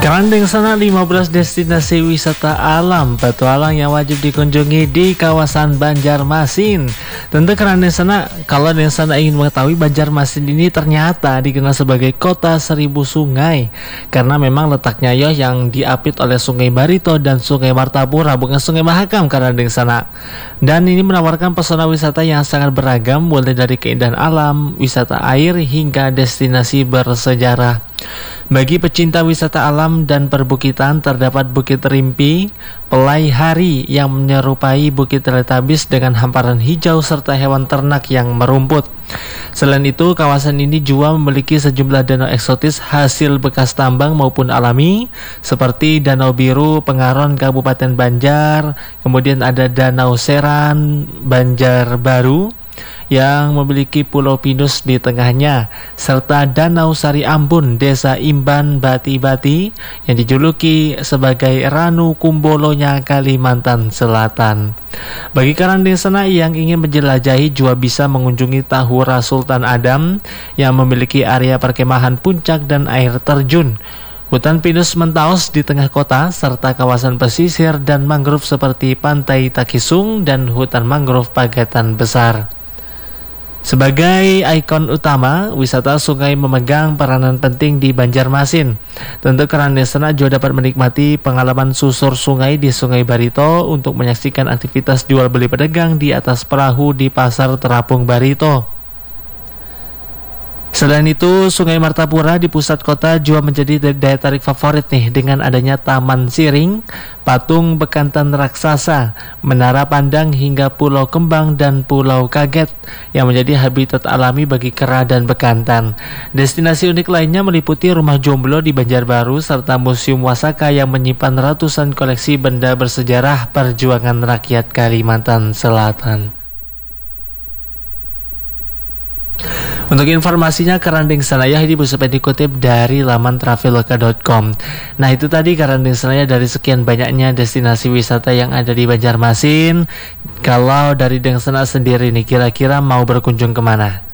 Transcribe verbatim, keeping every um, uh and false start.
Kerandeng sana lima belas destinasi wisata alam petualang yang wajib dikunjungi di kawasan Banjarmasin. Tentu Kerandeng sana, kalau yang sana ingin mengetahui, Banjarmasin ini ternyata dikenal sebagai kota seribu sungai karena memang letaknya yo yang diapit oleh Sungai Barito dan Sungai Martapura, bukan Sungai Mahakam Kerandeng sana. Dan ini menawarkan pesona wisata yang sangat beragam, mulai dari keindahan alam, wisata air hingga destinasi bersejarah. Bagi pecinta wisata alam dan perbukitan, terdapat Bukit Rimpi, Pelai Hari yang menyerupai Bukit Teletabis dengan hamparan hijau serta hewan ternak yang merumput. Selain itu, kawasan ini juga memiliki sejumlah danau eksotis hasil bekas tambang maupun alami, seperti Danau Biru Pengaron Kabupaten Banjar, kemudian ada Danau Seran Banjarbaru yang memiliki Pulau Pinus di tengahnya, serta Danau Sari Ambun Desa Imban Bati-Bati yang dijuluki sebagai Ranu Kumbolonya Kalimantan Selatan. Bagi Kerandeng sana yang ingin menjelajahi juga bisa mengunjungi Tahura Sultan Adam yang memiliki area perkemahan puncak dan air terjun, hutan pinus Mentaos di tengah kota, serta kawasan pesisir dan mangrove seperti Pantai Takisung dan hutan mangrove Pagatan Besar. Sebagai ikon utama, wisata sungai memegang peranan penting di Banjarmasin. Tentu Kerandeng sana juga dapat menikmati pengalaman susur sungai di Sungai Barito untuk menyaksikan aktivitas jual beli pedagang di atas perahu di Pasar Terapung Barito. Selain itu, Sungai Martapura di pusat kota juga menjadi daya tarik favorit nih dengan adanya Taman Siring, patung bekantan raksasa, menara pandang hingga Pulau Kembang dan Pulau Kaget yang menjadi habitat alami bagi kera dan bekantan. Destinasi unik lainnya meliputi Rumah Jomblo di Banjarbaru serta Museum Wasaka yang menyimpan ratusan koleksi benda bersejarah perjuangan rakyat Kalimantan Selatan. Untuk informasinya, Kerandeng Sanaya ini bisa dikutip dari laman traveloka dot com. Nah, itu tadi Kerandeng Sanaya dari sekian banyaknya destinasi wisata yang ada di Banjarmasin. Kalau dari Deng Sana sendiri nih, kira-kira mau berkunjung kemana?